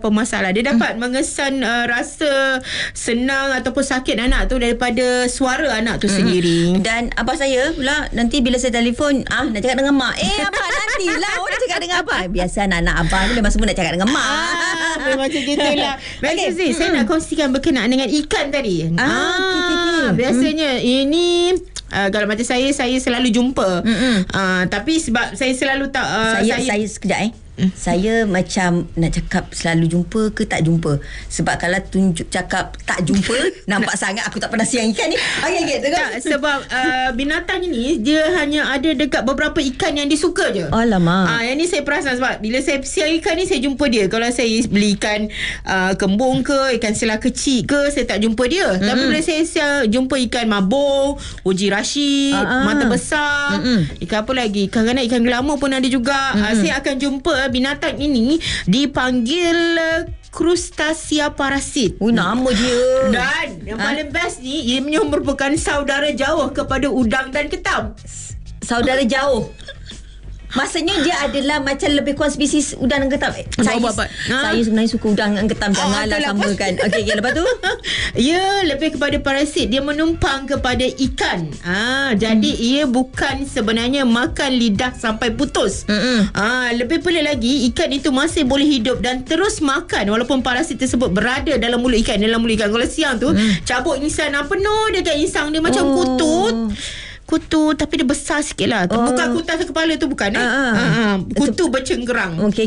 apa masalah. Dia dapat mengesan rasa senang ataupun sakit anak tu daripada suara anak tu sendiri. Dan abah saya pula nanti bila saya telefon, nak cakap dengan mak. Abah nantilah nak cakap dengan abah. Biasa anak-anak abah ni memang semua nak cakap dengan mak. Memang macam gitulah. Baik, Suzy, saya nak kongsikan berkenaan dengan ikan tadi. Biasanya ini kalau macam saya selalu jumpa. Tapi sebab saya selalu tak saya sekejap saya macam nak cakap selalu jumpa ke tak jumpa. Sebab kalau tunjuk cakap tak jumpa nampak sangat aku tak pernah siang ikan ni. Tak, sebab binatang ini dia hanya ada dekat beberapa ikan yang disuka je. Alamak. Yang ni saya perasan sebab bila saya siang ikan ni saya jumpa dia. Kalau saya beli ikan kembung ke, ikan selah kecil ke, saya tak jumpa dia. Tapi bila saya siang jumpa ikan mabung, uji Rashid, mata besar, ikan apa lagi, kadang-kadang ikan gelama pun ada juga. Saya akan jumpa binatang ini dipanggil Crustacia parasit. Nama dia. Dan yang paling best ni, ia merupakan saudara jauh kepada udang dan ketam. Saudara jauh. Maksudnya dia adalah macam lebih kurang spesies udang dan ketam. Saya sebenarnya suka udang dan ketam. Janganlah samakan. Okey, lepas tu ia lebih kepada parasit. Dia menumpang kepada ikan. Jadi ia bukan sebenarnya makan lidah sampai putus. Lebih pelik lagi, ikan itu masih boleh hidup dan terus makan walaupun parasit tersebut berada dalam mulut ikan. Kalau siang tu cabut insang penuh dekat insang dia macam kutu tapi dia besar sikit lah. Bukan kutas kepala tu, bukan kutu bercengkerang. Okey.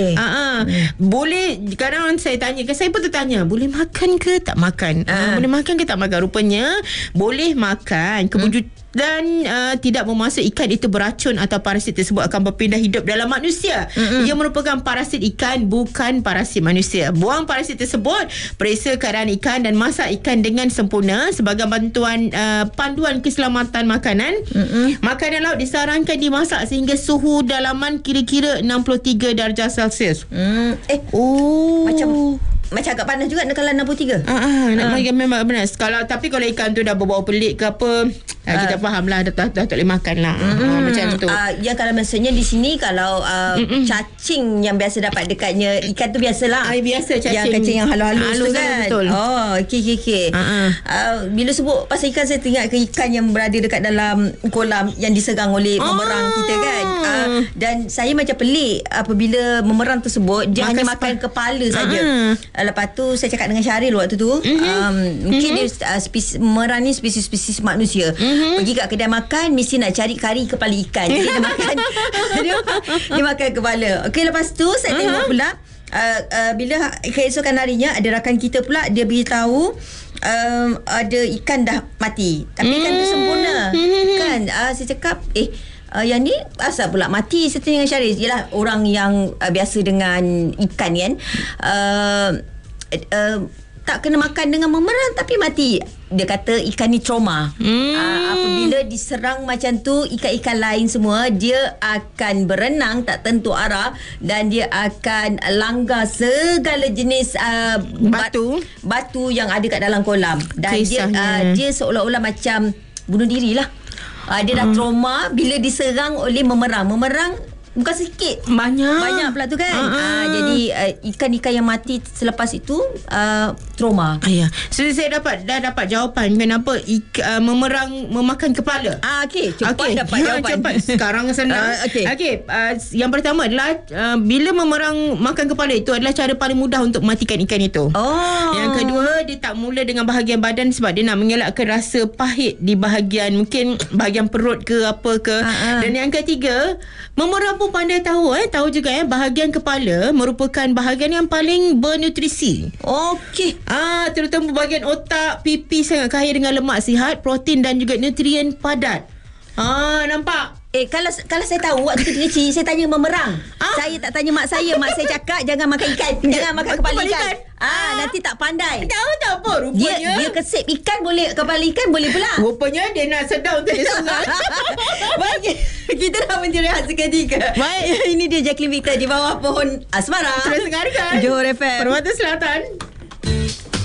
Boleh, kadang saya tanya, saya pun tertanya, boleh makan ke tak makan? Boleh makan ke tak makan? Rupanya boleh makan. Dan tidak memasuk ikan itu beracun atau parasit tersebut akan berpindah hidup dalam manusia. Ia merupakan parasit ikan, bukan parasit manusia. Buang parasit tersebut, periksa keadaan ikan dan masak ikan dengan sempurna sebagai panduan keselamatan makanan. Makanan laut disarankan dimasak sehingga suhu dalaman kira-kira 63 darjah Celsius. Macam agak panas juga kalau 63. Memang panas. Tapi kalau ikan tu dah berbau pelik ke apa, kita faham lah, dah tak boleh makan lah. Macam tu. Yang kalau maksudnya di sini kalau cacing yang biasa dapat dekatnya ikan tu biasalah. Biasa cacing. Yang cacing yang halus-halus tu kan. Betul. Okey. Bila sebut pasal ikan, saya teringat ke ikan yang berada dekat dalam kolam yang diserang oleh memerang kita kan. Dan saya macam pelik apabila memerang tersebut dia hanya makan kepala saja. Lepas tu saya cakap dengan Syahril waktu tu, mungkin dia memerang ni spesies manusia. Pergi kat kedai makan mesti nak cari kari kepala ikan. Jadi dia makan dia makan kepala. Okey, lepas tu saya tengok pula bila keesokan harinya ada rakan kita pula, dia beritahu ada ikan dah mati. Tapi ikan tu sempurna. Kan saya cakap yang ni asal pula mati. Saya tanya dengan Syarif, ialah orang yang biasa dengan ikan kan, tak kena makan dengan memerang tapi mati. Dia kata ikan ni trauma. Apabila diserang macam tu, ikan-ikan lain semua dia akan berenang tak tentu arah dan dia akan langgar segala jenis batu yang ada kat dalam kolam. Dan dia seolah-olah macam bunuh diri lah. Dia dah trauma bila diserang oleh memerang. Bukan sikit, banyak pula tu kan. Jadi ikan-ikan yang mati selepas itu trauma. So saya dah dapat jawapan kenapa memerang memakan kepala. Cepat dapat jawapan. Cepat. Sekarang senang. Yang pertama adalah bila memerang makan kepala itu adalah cara paling mudah untuk matikan ikan itu. Yang kedua, dia tak mula dengan bahagian badan sebab dia nak mengelakkan rasa pahit di bahagian perut ke apa ke. Dan yang ketiga, memerang pun pandai tahu juga bahagian kepala merupakan bahagian yang paling bernutrisi. Terutama bahagian otak, pipi sangat kaya dengan lemak sihat, protein dan juga nutrien padat. Nampak? Kalau saya tahu waktu kecil saya tanya memerang. Saya tak tanya mak saya. Mak saya cakap jangan makan ikan, jangan makan kepala ikan. Nanti tak pandai. Tahu tak apa rupanya. Dia kesip ikan boleh, kepala ikan boleh pula. Rupanya dia nak sedar untuk dia sungai. Baik, kita dah menjerehat seketika. Baik, ini dia Jacqueline Victor di bawah pohon asmara. Terus dengarkan Johor FM, Permata Selatan.